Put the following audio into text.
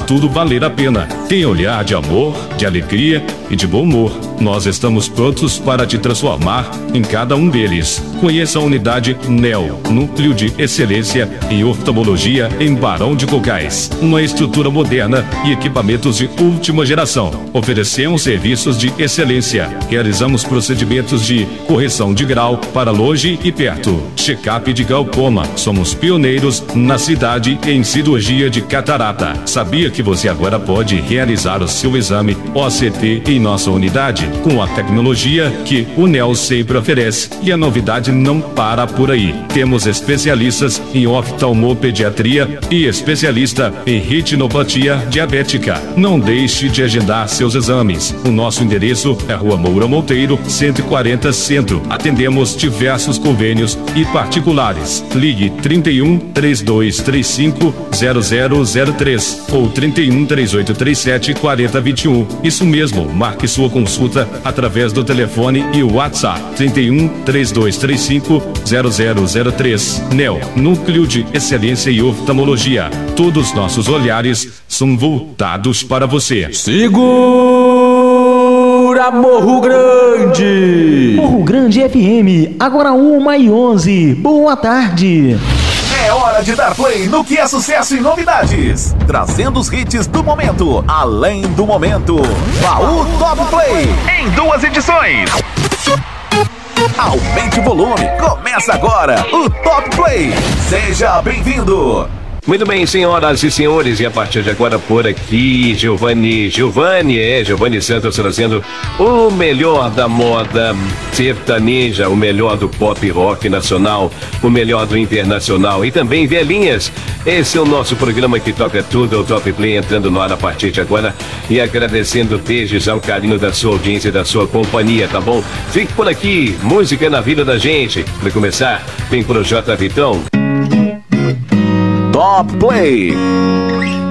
tudo valer a pena. Tem olhar de amor, de alegria e de bom humor. Nós estamos prontos para te transformar em cada um deles. Conheça a unidade NEO, Núcleo de Excelência em Oftalmologia em Barão de Cocais. Uma estrutura moderna e equipamentos de última geração. Oferecemos serviços de excelência. Realizamos procedimentos de correção de grau para longe e perto. Check-up de glaucoma. Somos pioneiros na cidade em cirurgia de catarata. Sabia que você agora pode realizar o seu exame OCT em nossa unidade? Com a tecnologia que o NEO sempre oferece. E a novidade não para por aí. Temos especialistas em oftalmopediatria e especialista em retinopatia diabética. Não deixe de agendar seus exames. O nosso endereço é Rua Moura Monteiro, 140 Centro. Atendemos diversos convênios e particulares. Ligue 31 3235 0003 ou 31 3837 4021. Isso mesmo, marque sua consulta através do telefone e WhatsApp 31 3235 0003. NEO, Núcleo de Excelência e Oftalmologia. Todos nossos olhares são voltados para você. Segura Morro Grande! Morro Grande FM, agora 1h11. Boa tarde. É hora de dar play no que é sucesso e novidades. Trazendo os hits do momento, além do momento. Baú Top Play, em 2 edições. Aumente o volume, começa agora o Top Play. Seja bem-vindo. Muito bem, senhoras e senhores, e a partir de agora por aqui, Giovanni Santos trazendo o melhor da moda sertaneja, o melhor do pop rock nacional, o melhor do internacional e também velhinhas. Esse é o nosso programa que toca tudo, o Top Play entrando no ar a partir de agora e agradecendo desde já o carinho da sua audiência e da sua companhia, tá bom? Fique por aqui, música na vida da gente. Para começar, vem pro J Vitão. Top Play.